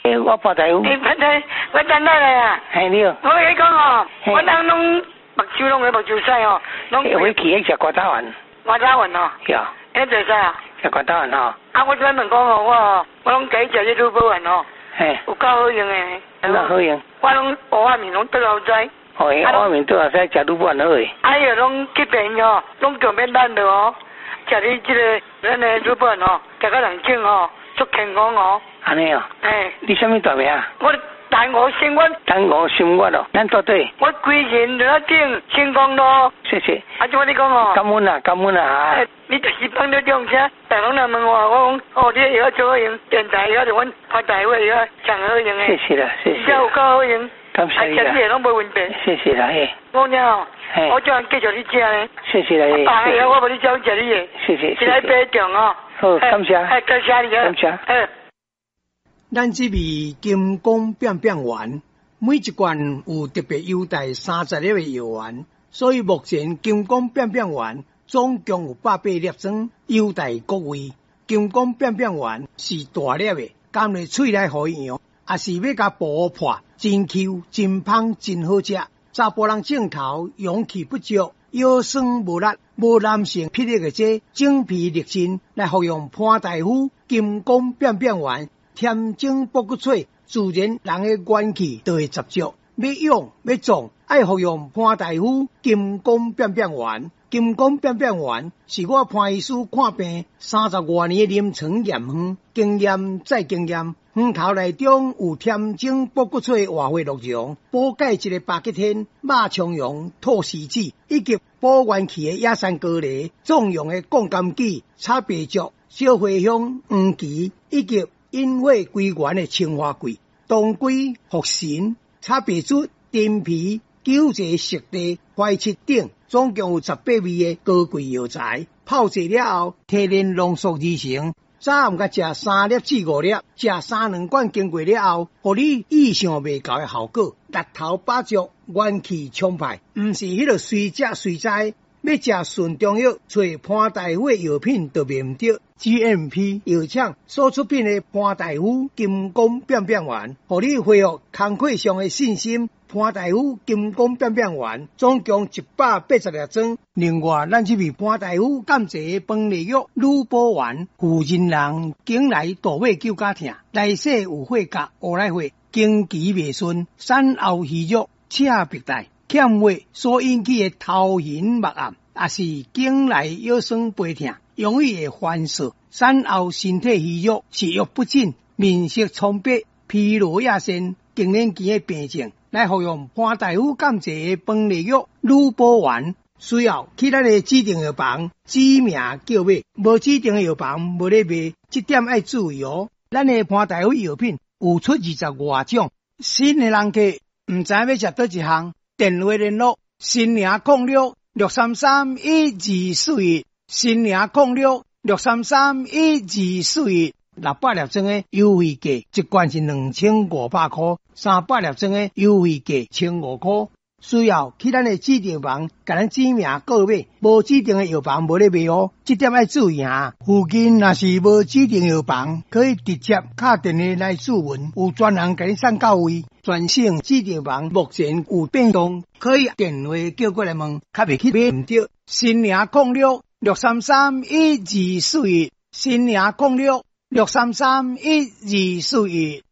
我报大夫。 我等下来啊。 嘿，你好。 我跟你讲哦，我当拢目睭拢会目睭屎哦，拢。 回去食瓜打丸。 瓜打丸哦。 是啊。 那做啥啊？ 食瓜打丸哦。 啊，我专门讲哦，我拢改食这乳保丸哦。 嘿。有够好用诶。 那好用。 我拢乌瓦面拢倒后知。 哦，乌瓦面倒后知食乳保丸好诶。哎呀，拢去病哦，拢强免咱的哦。食你这个咱的乳保丸哦，食到人健哦，足健康哦。安尼哦。嘿。你什么大名啊？我。丹湖新月，丹湖新月咯，咱做对。我规人在顶成功咯。谢谢。啊，就我你讲哦。感恩啊，感恩啊。你就是帮到中车，大龙来问我，我讲哦，你以后做好用，电台以后就阮开大会以后上好用诶。谢谢啦，谢谢。以后有够好用。感谢你啦。食拢无问题。谢谢啦，嘿。我了，我叫人继续你食咧。谢谢啦，嘿。大以后我无你叫食你诶。谢谢。一来杯中哦。好，感谢。感谢你啊。感谢。 咱这味金光变变丸，每一罐有特别优待30粒的药丸，所以目前金光变变丸总共有180粒装，优待各位。金光变变丸是大粒的，含入嘴内好用，也是要甲补破，真 Q 真香真好食。查甫人镜头阳气不足，腰酸无力，无男性魄力的这精疲力尽，来服用潘大夫金光变变丸。添精补骨髓，自然人的元气就会十足。要勇要壮，爱服用潘大夫金光变变丸。金光变变丸是我潘医师看病30多年的临床验方，经验再经验。方头内中有添精补骨髓活血鹿茸、补钙质的白吉天、马冲茸、透视子，以及补元气的野山蛤蜊、壮阳的降甘杞、茶白竹、小茴香、黄芪，以及因为归元的青花桂、当归、茯神、茶白珠、陈皮、九节熟地、槐切等，总共有18味的高贵药材。泡制了后，提炼浓缩而成。早暗甲食3粒至5粒，食3、2罐经过了后，互你意想未到的效果，力头把足，元气充沛，毋是迄个随食随栽。要食顺中药，找潘大夫的药品就袂唔对。GMP 药厂所出品的潘大夫金光变变丸，互你恢复工课上的信心。潘大夫金光变变丸总共180粒装。另外，咱这味潘大夫甘蔗饭粒药乳保丸，妇人人经来大尾揪甲疼，内势有血角、乌来血，经期未顺，产后虚弱，赤白带。欠血所引起的头晕目暗，也是颈内腰酸背痛，容易会反射。产后身体虚弱、食欲不振、面色苍白、疲劳亚身、更年期的病症，来服用潘大夫甘蔗饭粒药乳保丸。需要去咱的指定药房指名叫买，无指定的药房无咧卖，这点要注意哦。咱的潘大夫药品有出20外种，新的人客唔知要食倒一项。电话联络：新营0663311241，新营0663311241。600粒装的优惠价，一罐是2500块，300粒装的优惠价1500块。需要去咱的指定房，甲咱指名购买，无指定的药房无咧卖哦，这点要注意啊。附近若是无指定药房，可以直接打电话来咨询，有专人甲你送到位。全省指定房目前有变动，可以电话叫过来问，较袂去买唔对。新营0663311241，新营0663311241。